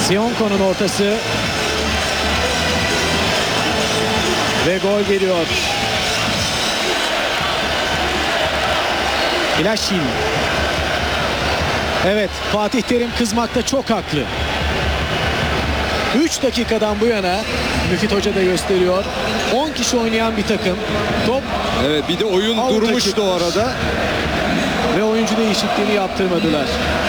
Sionko'nun ortası. Ve gol geliyor. İlaşin. Evet, Fatih Terim kızmakta çok haklı. 3 dakikadan bu yana Müfit Hoca da gösteriyor. 10 kişi oynayan bir takım. Top Evet, bir de oyun Avuta durmuştu çıkmış. o arada. Ve oyuncu değişikliğini yaptırmadılar.